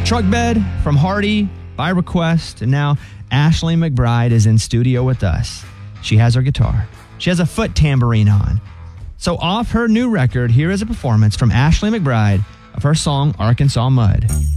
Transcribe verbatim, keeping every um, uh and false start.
Truck Bed from Hardy by request, and now Ashley McBryde is in studio with us. She has her guitar. She has a foot tambourine on. So off her new record, here is a performance from Ashley McBryde of her song Arkansas Mud.